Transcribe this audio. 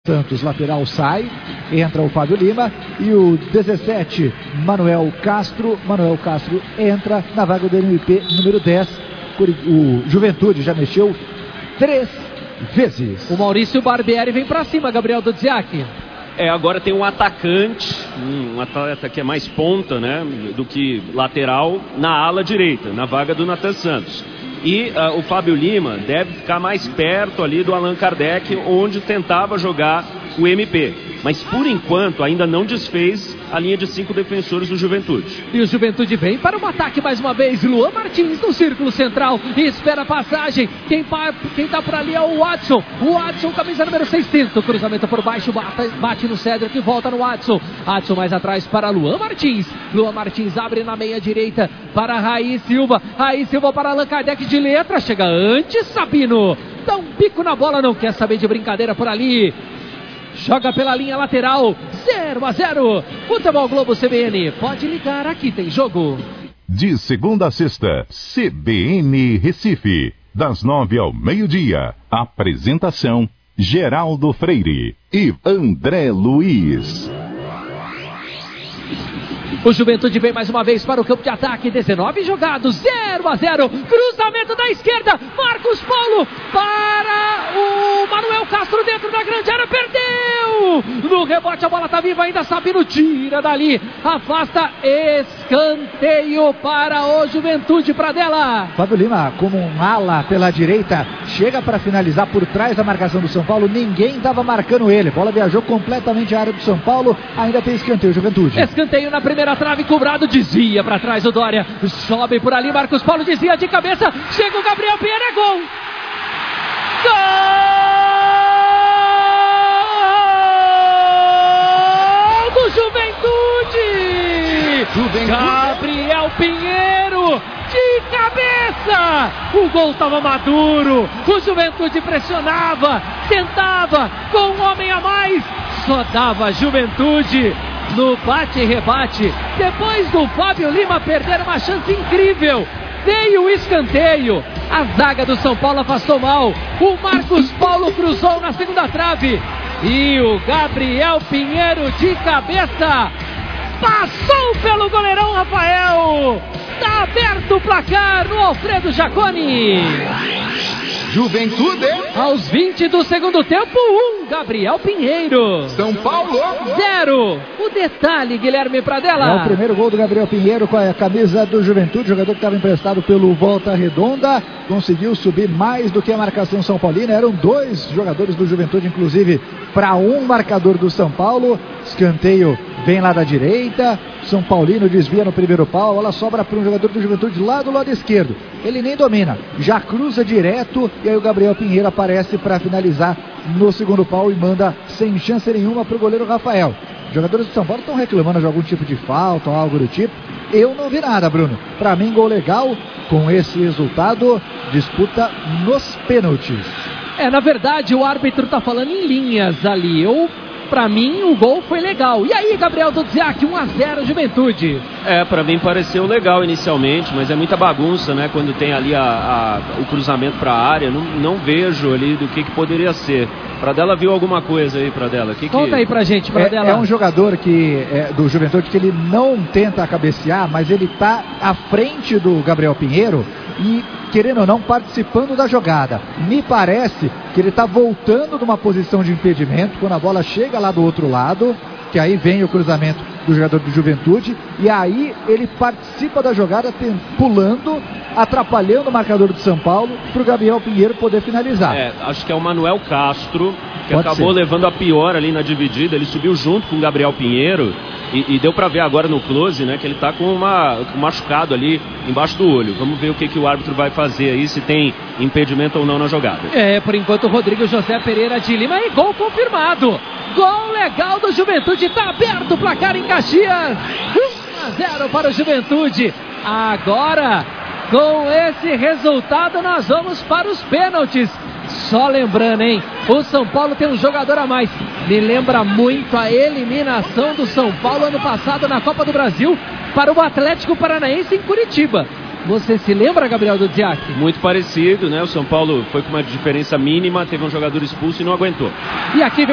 Santos, lateral, sai, entra o Fábio Lima e o 17, Manuel Castro entra na vaga do MP número 10. O Juventude já mexeu 3 vezes. O Maurício Barbieri vem pra cima, Gabriel Dudziak. Agora tem um atacante, um atleta que é mais ponta, né, do que lateral, na ala direita, na vaga do Nathan Santos. E o Fábio Lima deve ficar mais perto ali do Allan Kardec, onde tentava jogar o MP. Mas por enquanto ainda não desfez a linha de 5 defensores do Juventude. E o Juventude vem para o ataque mais uma vez. Luan Martins no círculo central e espera a passagem. Quem tá por ali é o Watson. O Watson, camisa número 600. Cruzamento por baixo, bate no Cedro que volta no Watson. Watson mais atrás para Luan Martins. Luan Martins abre na meia direita para Raí Silva. Raí Silva para Allan Kardec de letra. Chega antes Sabino. Dá um bico na bola, não quer saber de brincadeira por ali. Joga pela linha lateral, 0-0. Futebol Globo CBN, pode ligar, aqui tem jogo. De segunda a sexta, CBN Recife, das 9 ao meio-dia. Apresentação, Geraldo Freire e André Luiz. O Juventude vem mais uma vez para o campo de ataque, 19 jogados, 0-0. Cruzamento da esquerda, Marcos Paulo para o Manuel Castro dentro da grande área, perdeu. No rebote a bola tá viva ainda, Sabino tira dali, afasta, escanteio para o Juventude, Pradella. Fábio Lima como um ala pela direita, chega para finalizar por trás da marcação do São Paulo, ninguém estava marcando ele, bola viajou completamente à área do São Paulo, ainda tem escanteio, Juventude. Escanteio na primeira trave, cobrado, desvia para trás o Dória, sobe por ali, Marcos Paulo desvia de cabeça, chega o Gabriel Pinheiro, é gol! Gol do Juventude! Gabriel Pinheiro de cabeça! O gol estava maduro, o Juventude pressionava, tentava, com um homem a mais, só dava Juventude no bate e rebate. Depois do Fábio Lima perder uma chance incrível, veio o escanteio, a zaga do São Paulo afastou mal, o Marcos Paulo cruzou na segunda trave e o Gabriel Pinheiro de cabeça passou pelo goleirão Rafael. Tá aberto o placar no Alfredo Jaconi. Juventude aos 20 do segundo tempo, 1, Gabriel Pinheiro. São Paulo 0. O detalhe, Guilherme Pradella. É o primeiro gol do Gabriel Pinheiro com a camisa do Juventude, jogador que estava emprestado pelo Volta Redonda, conseguiu subir mais do que a marcação São Paulina. Eram 2 jogadores do Juventude, inclusive, para um marcador do São Paulo. Escanteio vem lá da direita, São Paulino desvia no primeiro pau, a bola sobra para um jogador do Juventude lá do lado esquerdo. Ele nem domina, já cruza direto e aí o Gabriel Pinheiro aparece para finalizar no segundo pau e manda sem chance nenhuma para o goleiro Rafael. Os jogadores do São Paulo estão reclamando de algum tipo de falta ou algo do tipo. Eu não vi nada, Bruno. Para mim, gol legal. Com esse resultado, disputa nos pênaltis. Na verdade, o árbitro está falando em linhas ali. Pra mim, o gol foi legal. E aí, Gabriel Dudziak, 1-0 Juventude. Pra mim pareceu legal inicialmente, mas é muita bagunça, né? Quando tem ali o cruzamento pra área, não vejo ali do que poderia ser. Pradella viu alguma coisa aí, Pradella? Conta aí pra gente, Pradella. É um jogador do Juventude que ele não tenta cabecear, mas ele tá à frente do Gabriel Pinheiro e, querendo ou não, participando da jogada. Me parece que ele está voltando de uma posição de impedimento quando a bola chega lá do outro lado, que aí vem o cruzamento do jogador do Juventude, e aí ele participa da jogada pulando, atrapalhando o marcador do São Paulo para o Gabriel Pinheiro poder finalizar. Acho que é o Manuel Castro que Pode acabou ser. Levando a pior ali na dividida. Ele subiu junto com o Gabriel Pinheiro e deu pra ver agora no close, né, que ele tá com um machucado ali embaixo do olho. Vamos ver o que o árbitro vai fazer aí, se tem impedimento ou não na jogada. Por enquanto, Rodrigo José Pereira de Lima, e gol confirmado. Gol legal do Juventude, tá aberto o placar em Caxias. 1-0 para o Juventude. Agora, com esse resultado, nós vamos para os pênaltis. Só lembrando, hein? O São Paulo tem um jogador a mais. Me lembra muito a eliminação do São Paulo ano passado na Copa do Brasil para o Atlético Paranaense em Curitiba. Você se lembra, Gabriel Dudziak? Muito parecido, né? O São Paulo foi com uma diferença mínima, teve um jogador expulso e não aguentou. E aqui vem